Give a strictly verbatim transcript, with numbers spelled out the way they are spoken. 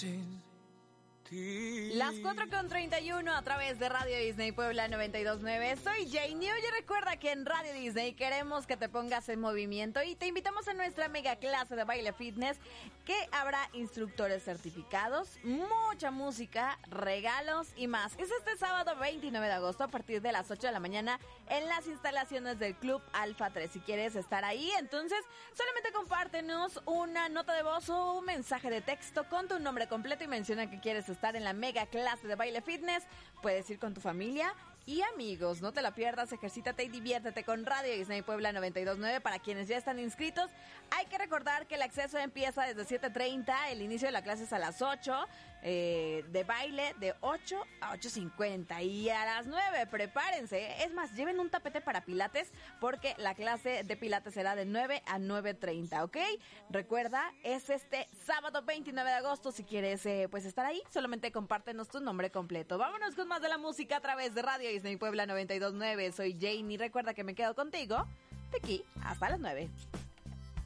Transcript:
sin ti. Las cuatro con treinta y uno a través de Radio Disney Puebla noventa y dos punto nueve. Soy Janie. Oye, recuerda que en Radio Disney queremos que te pongas en movimiento y te invitamos a nuestra mega clase de baile fitness, que habrá instructores certificados, mucha música, regalos y más. Es este sábado veintinueve de agosto a partir de las ocho de la mañana en las instalaciones del Club Alfa tres. Si quieres estar ahí, entonces solamente compártenos una nota de voz o un mensaje de texto con tu nombre completo y menciona que quieres estar en la mega clase de baile fitness. Puedes ir con tu familia y amigos, no te la pierdas, ejercítate y diviértete con Radio Disney Puebla noventa y dos punto nueve. Para quienes ya están inscritos, hay que recordar que el acceso empieza desde siete treinta, el inicio de la clase es a las ocho, eh, de baile de ocho a ocho cincuenta, y a las nueve prepárense, es más, lleven un tapete para pilates porque la clase de pilates será de nueve a nueve treinta, ¿ok? Recuerda, es este sábado veintinueve de agosto, si quieres eh, pues estar ahí, solamente compártenos tu nombre completo. Vámonos con más de la música a través de Radio Disney Puebla noventa y dos punto nueve. Soy Janie. Recuerda que me quedo contigo de aquí hasta las nueve.